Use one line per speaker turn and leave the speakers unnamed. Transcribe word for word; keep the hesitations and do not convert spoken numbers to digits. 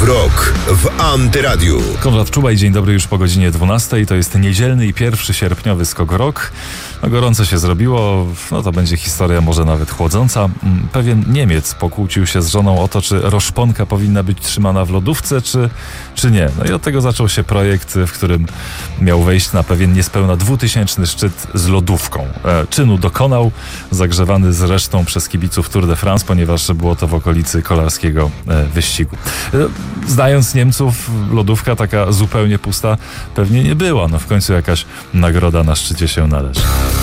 Rok w Antyradiu.
Konrad Czubaj, dzień dobry, już po godzinie dwunastej. To jest niedzielny i pierwszy sierpniowy skok rok. No, gorąco się zrobiło, no to będzie historia może nawet chłodząca. Pewien Niemiec pokłócił się z żoną o to, czy roszponka powinna być trzymana w lodówce, czy, czy nie. No i od tego zaczął się projekt, w którym miał wejść na pewien niespełna dwutysięczny szczyt z lodówką. E, czynu dokonał, zagrzewany zresztą przez kibiców Tour de France, ponieważ było to w okolicy kolarskiego e, wyścigu. E, znając Niemców, lodówka taka zupełnie pusta pewnie nie była. No w końcu jakaś nagroda na szczycie się należy.